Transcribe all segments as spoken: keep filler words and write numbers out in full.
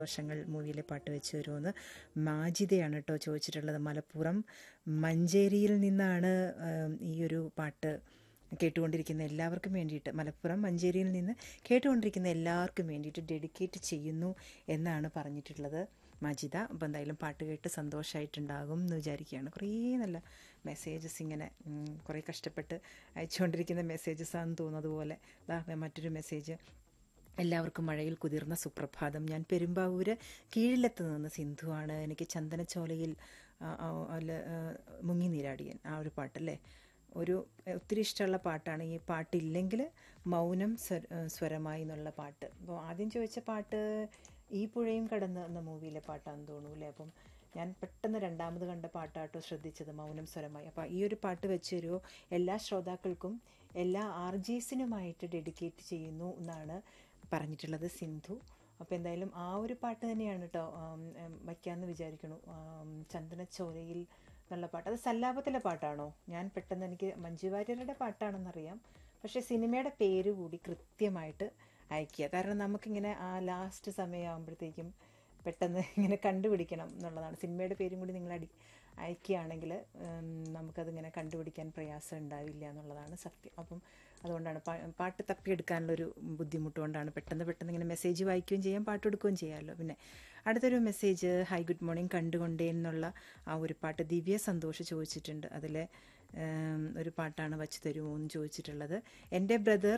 വർഷങ്ങൾ മൂവിയിലെ പാട്ട് വെച്ച് വരുമെന്ന് മാജിദയാണ് കേട്ടോ ചോദിച്ചിട്ടുള്ളത്. മലപ്പുറം മഞ്ചേരിയിൽ നിന്നാണ് ഈ ഒരു പാട്ട് കേട്ടുകൊണ്ടിരിക്കുന്ന എല്ലാവർക്കും വേണ്ടിയിട്ട്, മലപ്പുറം മഞ്ചേരിയിൽ നിന്ന് കേട്ടുകൊണ്ടിരിക്കുന്ന എല്ലാവർക്കും വേണ്ടിയിട്ട് ഡെഡിക്കേറ്റ് ചെയ്യുന്നു എന്നാണ് പറഞ്ഞിട്ടുള്ളത് മാജിദ. അപ്പോൾ എന്തായാലും പാട്ട് കേട്ട് സന്തോഷമായിട്ടുണ്ടാകും എന്ന് വിചാരിക്കുകയാണ്. കുറേ നല്ല മെസ്സേജസ് ഇങ്ങനെ കുറേ കഷ്ടപ്പെട്ട് അയച്ചുകൊണ്ടിരിക്കുന്ന മെസ്സേജസ് ആണെന്ന് തോന്നുന്നത് പോലെ ദാ മറ്റൊരു മെസ്സേജ്. എല്ലാവർക്കും മഴയിൽ കുതിർന്ന സുപ്രഭാതം. ഞാൻ പെരുമ്പാവൂര് കീഴിലത്ത് നിന്ന് സിന്ധുവാണ്. എനിക്ക് ചന്ദനച്ചോലയിൽ അല്ല മുങ്ങി നീരാടിയൻ ആ ഒരു പാട്ടല്ലേ, ഒരു ഒത്തിരി ഇഷ്ടമുള്ള പാട്ടാണ്. ഈ പാട്ടില്ലെങ്കിൽ മൗനം സ്വരമായി എന്നുള്ള പാട്ട്. അപ്പോൾ ആദ്യം ചോദിച്ച പാട്ട് ഈ പുഴയും കടന്ന് എന്ന മൂവിയിലെ പാട്ടാണെന്ന് തോന്നുന്നു അല്ലേ. അപ്പം ഞാൻ പെട്ടെന്ന് രണ്ടാമത് കണ്ട പാട്ടാട്ടോ ശ്രദ്ധിച്ചത്, മൗനം സ്വരമായി. അപ്പോൾ ഈ ഒരു പാട്ട് വെച്ച് തരുമോ, എല്ലാ ശ്രോതാക്കൾക്കും എല്ലാ ആർ ജിസിനുമായിട്ട് ഡെഡിക്കേറ്റ് ചെയ്യുന്നു എന്നാണ് പറഞ്ഞിട്ടുള്ളത് സിന്ധു. അപ്പോൾ എന്തായാലും ആ ഒരു പാട്ട് തന്നെയാണ് കേട്ടോ വയ്ക്കാമെന്ന് വിചാരിക്കണു. ചന്ദനച്ചോലയിൽ എന്നുള്ള പാട്ട്, അത് സല്ലാപത്തിലെ പാട്ടാണോ? ഞാൻ പെട്ടെന്ന് എനിക്ക് മഞ്ജു വാര്യരുടെ പാട്ടാണെന്നറിയാം, പക്ഷേ സിനിമയുടെ പേര് കൂടി കൃത്യമായിട്ട് അയക്കുക. കാരണം നമുക്കിങ്ങനെ ആ ലാസ്റ്റ് സമയമാകുമ്പോഴത്തേക്കും പെട്ടെന്ന് ഇങ്ങനെ കണ്ടുപിടിക്കണം എന്നുള്ളതാണ്. സിനിമയുടെ പേരും കൂടി നിങ്ങൾ അടി അയക്കുകയാണെങ്കിൽ നമുക്കതിങ്ങനെ കണ്ടുപിടിക്കാൻ പ്രയാസം ഉണ്ടാവില്ല എന്നുള്ളതാണ് സത്യം. അപ്പം അതുകൊണ്ടാണ് പാട്ട് തപ്പിയെടുക്കാനുള്ളൊരു ബുദ്ധിമുട്ടുകൊണ്ടാണ് പെട്ടെന്ന് പെട്ടെന്ന് ഇങ്ങനെ മെസ്സേജ് വായിക്കുകയും ചെയ്യാം, പാട്ടെടുക്കുകയും ചെയ്യാമല്ലോ. പിന്നെ അടുത്തൊരു മെസ്സേജ്, ഹായ് ഗുഡ് മോർണിംഗ്, കണ്ടുകൊണ്ടേ എന്നുള്ള ആ ഒരു പാട്ട് ദിവ്യ സന്തോഷ് ചോദിച്ചിട്ടുണ്ട്. അതിലെ ഒരു പാട്ടാണ് വച്ച് തരുമോ എന്ന് ചോദിച്ചിട്ടുള്ളത്. എൻ്റെ ബ്രദർ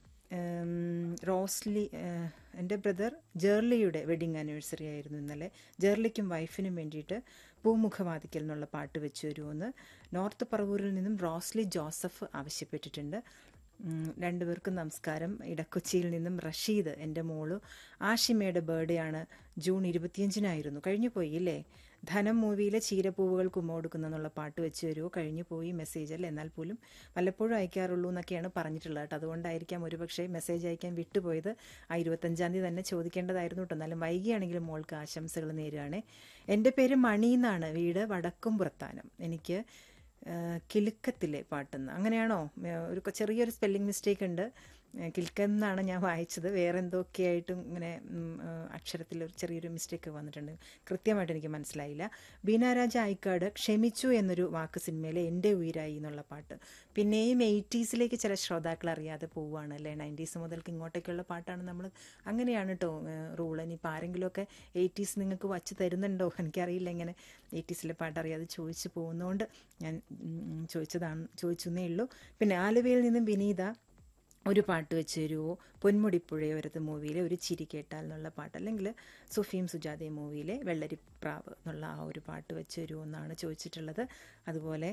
റോസ്ലി എൻ്റെ ബ്രദർ ജേർലിയുടെ വെഡിങ് ആനിവേഴ്സറി ആയിരുന്നു ഇന്നലെ. ജേർലിക്കും വൈഫിനും വേണ്ടിയിട്ട് പൂമുഖവാതിക്കൽ എന്നുള്ള പാട്ട് വെച്ച് വരുമെന്ന് നോർത്ത് പറവൂരിൽ നിന്നും റോസ്ലി ജോസഫ് ആവശ്യപ്പെട്ടിട്ടുണ്ട്. രണ്ടുപേർക്കും നമസ്കാരം. ഇടക്കൊച്ചിയിൽ നിന്നും റഷീദ്, എൻ്റെ മോള് ആഷിമയുടെ ബർത്ത്ഡേ ആണ്, ജൂൺ ഇരുപത്തിയഞ്ചിനായിരുന്നു, കഴിഞ്ഞു പോയി ഇല്ലേ. ധനം മൂവിയിലെ ചീരപ്പൂവുകൾ കുമ്മോടുക്കുന്ന എന്നുള്ള പാട്ട് വെച്ച് തരുമോ, കഴിഞ്ഞു പോയി മെസ്സേജ് അല്ലേ, എന്നാൽ പോലും വല്ലപ്പോഴും അയക്കാറുള്ളൂ എന്നൊക്കെയാണ് പറഞ്ഞിട്ടുള്ളത് കേട്ടോ. അതുകൊണ്ടായിരിക്കാം ഒരു പക്ഷേ മെസ്സേജ് അയക്കാൻ വിട്ടുപോയത്. ആ ഇരുപത്തഞ്ചാം തീയതി തന്നെ ചോദിക്കേണ്ടതായിരുന്നു കേട്ടോ. എന്നാലും വൈകിയാണെങ്കിലും മോൾക്ക് ആശംസകൾ നേരുകയാണ്. എൻ്റെ പേര് മണി എന്നാണ്, വീട് വടക്കും പുറത്താനം. എനിക്ക് കിലുക്കത്തിലെ പാട്ടെന്ന് അങ്ങനെയാണോ? ഒരു ചെറിയൊരു സ്പെല്ലിംഗ് മിസ്റ്റേക്ക് ഉണ്ട്, കിൽക്കെന്നാണ് ഞാൻ വായിച്ചത്. വേറെ എന്തൊക്കെയായിട്ടും ഇങ്ങനെ അക്ഷരത്തിൽ ഒരു ചെറിയൊരു മിസ്റ്റേക്ക് വന്നിട്ടുണ്ട്, കൃത്യമായിട്ട് എനിക്ക് മനസ്സിലായില്ല. ബീനാരാജ ആയിക്കാട്, ക്ഷമിച്ചു എന്നൊരു വാക്ക് സിനിമയിലെ എൻ്റെ ഉയിരായി എന്നുള്ള പാട്ട്. പിന്നെയും എയ്റ്റീസിലേക്ക് ചില ശ്രോതാക്കൾ അറിയാതെ പോവുകയാണ് അല്ലേ. നയൻറ്റീസ് മുതൽക്ക് ഇങ്ങോട്ടേക്കുള്ള പാട്ടാണ് നമ്മൾ, അങ്ങനെയാണ് കേട്ടോ റൂൾ. ഇനിയിപ്പോൾ ആരെങ്കിലുമൊക്കെ എയ്റ്റീസ് നിങ്ങൾക്ക് വച്ച് തരുന്നുണ്ടോ എനിക്കറിയില്ല. ഇങ്ങനെ എയ്റ്റീസിലെ പാട്ട് അറിയാതെ ചോദിച്ചു പോകുന്നതുകൊണ്ട് ഞാൻ ചോദിച്ചതാണ്, ചോദിച്ചെന്നേ ഉള്ളൂ. പിന്നെ ആലുവയിൽ നിന്നും വിനീത, ഒരു പാട്ട് വെച്ച് തരുമോ, പൊന്മുടിപ്പുഴയോരത്ത് മൂവിയിലെ ഒരു ചിരി കേട്ടാൽ എന്നുള്ള പാട്ട്, അല്ലെങ്കിൽ സുഫീം സുജാതയും മൂവിയിലെ വെള്ളരിപ്രാവ് എന്നുള്ള ആ ഒരു പാട്ട് വെച്ച് തരുമോ എന്നാണ് ചോദിച്ചിട്ടുള്ളത്. അതുപോലെ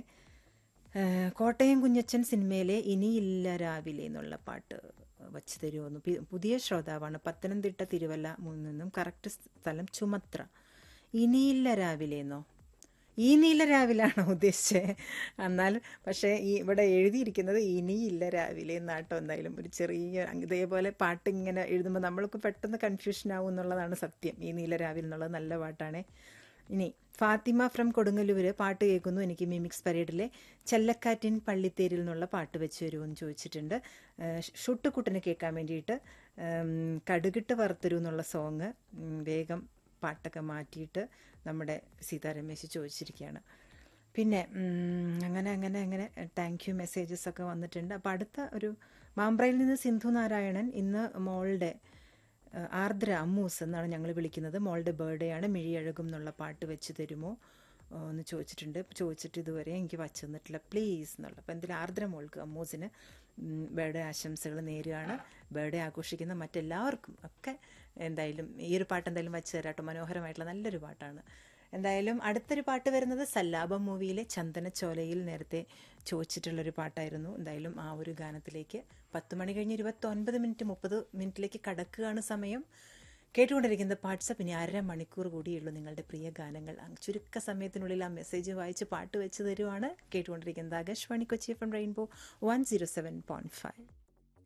കോട്ടയം കുഞ്ഞച്ചൻ സിനിമയിലെ ഇനിയില്ല രാവിലെ എന്നുള്ള പാട്ട് വച്ച് തരുമോന്ന് പുതിയ ശ്രോതാവാണ്, പത്തനംതിട്ട തിരുവല്ല നിന്നും. കറക്റ്റ് സ്ഥലം ചുമത്ര. ഇനിയില്ല രാവിലെ എന്നോ, ഈ നീല രാവിലാണോ ഉദ്ദേശിച്ചത്? എന്നാൽ പക്ഷേ ഈ ഇവിടെ എഴുതിയിരിക്കുന്നത് ഇനിയില്ല രാവിലെ എന്നാട്ടോ. എന്തായാലും ഒരു ചെറിയ ഇതേപോലെ പാട്ട് ഇങ്ങനെ എഴുതുമ്പോൾ നമ്മൾക്ക് പെട്ടെന്ന് കൺഫ്യൂഷൻ ആവും എന്നുള്ളതാണ് സത്യം. ഈ നീല രാവിലെ എന്നുള്ളത് നല്ല പാട്ടാണ്. ഇനി ഫാത്തിമ ഫ്രം കൊടുങ്ങല്ലൂര്, പാട്ട് കേൾക്കുന്നു, എനിക്ക് മിമിക്സ് പരേഡിലെ ചെല്ലക്കാറ്റിൻ പള്ളിത്തേരിൽ നിന്നുള്ള പാട്ട് വെച്ച് തരുമെന്ന് ചോദിച്ചിട്ടുണ്ട്. ഷുട്ടുക്കുട്ടന് കേൾക്കാൻ വേണ്ടിയിട്ട് കടുകിട്ട് വറുത്തരൂ എന്നുള്ള സോങ് വേഗം പാട്ടൊക്കെ മാറ്റിയിട്ട് നമ്മുടെ സീതാ രമേശ് ചോദിച്ചിരിക്കുകയാണ്. പിന്നെ അങ്ങനെ അങ്ങനെ അങ്ങനെ താങ്ക് യു മെസ്സേജസ് ഒക്കെ വന്നിട്ടുണ്ട്. അപ്പോൾ അടുത്ത ഒരു മാമ്പ്രയിൽ നിന്ന് സിന്ധു നാരായണൻ, ഇന്ന് മോളുടെ ആർദ്ര അമ്മൂസ് എന്നാണ് ഞങ്ങൾ വിളിക്കുന്നത്, മോളുടെ ബർത്ത്ഡേ ആണ്, മിഴിയഴകും എന്നുള്ള പാട്ട് വെച്ച് തരുമോ എന്ന് ചോദിച്ചിട്ടുണ്ട്. ചോദിച്ചിട്ട് ഇതുവരെ എനിക്ക് വച്ചു തന്നിട്ടില്ല പ്ലീസ് എന്നുള്ള. അപ്പോൾ എന്തെങ്കിലും ആർദ്ര മോൾക്ക് അമ്മൂസിന് ബർത്ത്ഡേ ആശംസകൾ നേരുകയാണ്. ബർത്ത്ഡേ ആഘോഷിക്കുന്ന മറ്റെല്ലാവർക്കും ഒക്കെ എന്തായാലും ഈ ഒരു പാട്ട് എന്തായാലും വച്ച് തരാട്ടോ. മനോഹരമായിട്ടുള്ള നല്ലൊരു പാട്ടാണ്. എന്തായാലും അടുത്തൊരു പാട്ട് വരുന്നത് സല്ലാപം മൂവിയിലെ ചന്ദനച്ചോലയിൽ നേരത്തെ ചോദിച്ചിട്ടുള്ളൊരു പാട്ടായിരുന്നു. എന്തായാലും ആ ഒരു ഗാനത്തിലേക്ക് പത്ത് മണി കഴിഞ്ഞ് ഇരുപത്തൊൻപത് മിനിറ്റ് മുപ്പത് മിനിറ്റിലേക്ക് കടക്കുകയാണ് സമയം. കേട്ടുകൊണ്ടിരിക്കുന്നത് വാട്സപ്പ്. ഇനി അര മണിക്കൂർ കൂടിയുള്ളൂ നിങ്ങളുടെ പ്രിയ ഗാനങ്ങൾ. ചുരുക്ക സമയത്തിനുള്ളിൽ ആ മെസ്സേജ് വായിച്ച് പാട്ട് വെച്ച് തരുവാണ്. കേട്ടുകൊണ്ടിരിക്കുന്നത് Akashvani Kochi F M rainbow one zero seven point five.